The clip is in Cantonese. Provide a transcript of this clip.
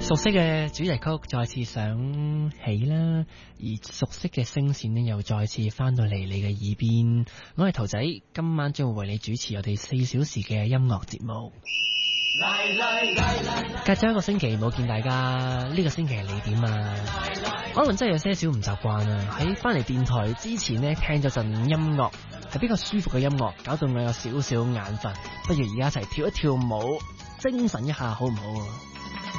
熟悉嘅主題曲再次響起啦，而熟悉嘅聲線呢又再次翻到嚟你嘅耳邊。我係頭仔，今晚將會為你主持我哋4小時嘅音樂節目。隔咗一個星期冇見大家，呢個星期係你點啊？可能真係有些少唔習慣啊！喺翻嚟電台之前呢，聽咗陣音樂，係比較舒服嘅音樂，搞到我有少少眼瞓。不如而家一齊跳一跳舞，精神一下好唔好啊？